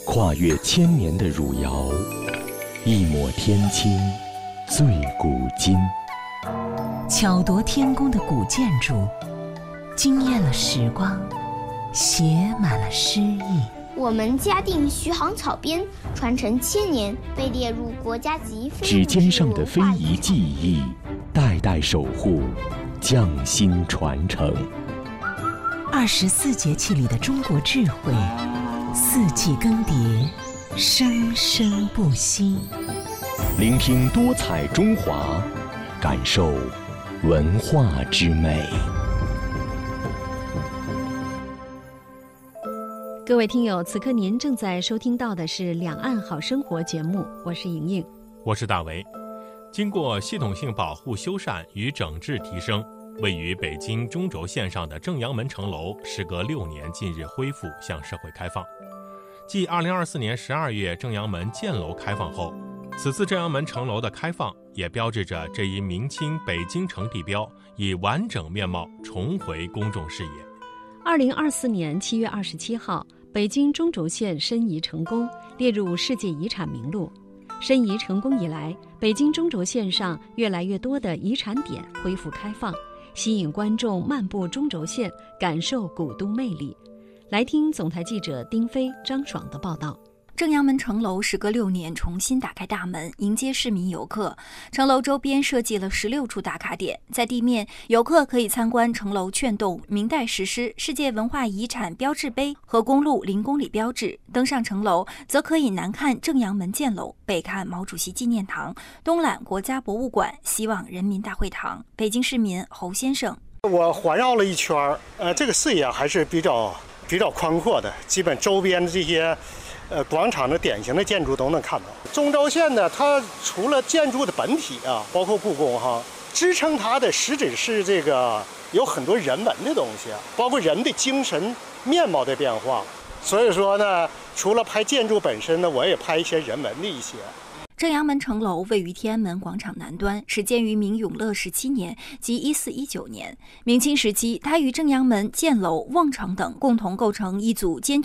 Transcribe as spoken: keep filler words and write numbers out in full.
跨越千年的汝窑，一抹天青，醉古今。 巧夺天工的古建筑，惊艳了时光，写满了诗意。 我们嘉定徐杭草编传承千年，被列入国家级非指尖上的非遗技艺，代代守护，匠心传承。 二十四节气里的中国智慧，四季更迭，生生不息。 聆听多彩中华，感受文化之美。 各位听友，此刻您正在收听到的是《两岸好生活》节目，我是莹莹， 我是大为。经过系统性保护修缮与整治提升，位于北京中轴线上的正阳门城楼，时隔六年近日恢复向社会开放。继二零二四年十二月正阳门建楼开放后，此次正阳门城楼的开放也标志着这一明清北京城地标以完整面貌重回公众视野。 二零二四年七月二十七号，北京中轴线申遗成功，列入世界遗产名录。申遗成功以来，北京中轴线上越来越多的遗产点恢复开放，吸引观众漫步中轴线，感受古都魅力。来听总台记者丁飞、张爽的报道。 正阳门城楼时隔六年重新打开大门，迎接市民游客。城楼周边设计了十六处打卡点，在地面，游客可以参观城楼券洞、明代石狮、世界文化遗产标志碑和公路零公里标志；登上城楼，则可以南看正阳门建楼，北看毛主席纪念堂，东览国家博物馆、西望人民大会堂。北京市民侯先生： 我环绕了一圈，呃，这个视野还是比较比较宽阔的，基本周边的这些。呃，广场的典型的建筑都能看到。中轴线呢，它除了建筑的本体啊，包括故宫哈，支撑它的实质是这个有很多人文的东西，包括人的精神面貌的变化。所以说呢，除了拍建筑本身呢，我也拍一些人文的一些。 正阳门城楼位于天安门广场南端，始建于明永乐十七年，即一四一九年。明清时期，它与正阳门、建楼、望城等共同构成一组兼